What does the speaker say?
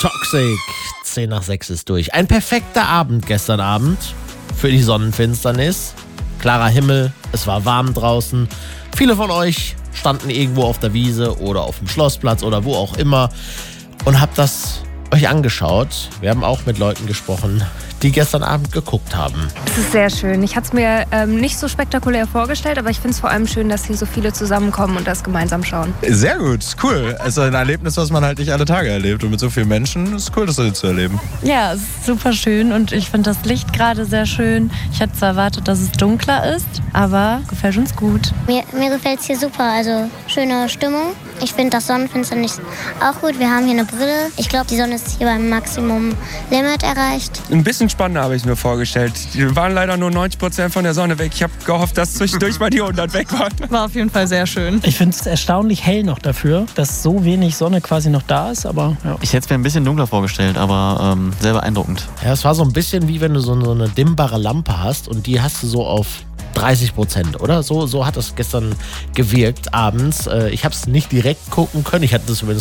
Toxic, 5:50 ist durch. Ein perfekter Abend gestern Abend für die Sonnenfinsternis. Klarer Himmel, es war warm draußen. Viele von euch standen irgendwo auf der Wiese oder auf dem Schlossplatz oder wo auch immer und habt das euch angeschaut. Wir haben auch mit Leuten gesprochen, die gestern Abend geguckt haben. Es ist sehr schön. Ich hatte es mir nicht so spektakulär vorgestellt, aber ich finde es vor allem schön, dass hier so viele zusammenkommen und das gemeinsam schauen. Sehr gut, cool. Es ist ein Erlebnis, was man halt nicht alle Tage erlebt. Und mit so vielen Menschen ist es cool, das zu erleben. Ja, es ist super schön und ich finde das Licht gerade sehr schön. Ich hatte zwar erwartet, dass es dunkler ist, aber gefällt uns gut. Mir gefällt es hier super, also schöne Stimmung. Ich finde das Sonnenfinsternis auch gut. Wir haben hier eine Brille. Ich glaube, die Sonne ist hier beim Maximum Limit erreicht. Ein bisschen spannender habe ich mir vorgestellt. Die waren leider nur 90% von der Sonne weg. Ich habe gehofft, dass zwischendurch mal die 100 weg waren. War auf jeden Fall sehr schön. Ich finde es erstaunlich hell noch dafür, dass so wenig Sonne quasi noch da ist, aber ja. Ich hätte es mir ein bisschen dunkler vorgestellt, aber sehr beeindruckend. Ja, es war so ein bisschen wie wenn du so eine dimmbare Lampe hast und die hast du so auf 30%, oder? So hat es gestern gewirkt abends. Ich habe es nicht direkt gucken können. Ich hatte das über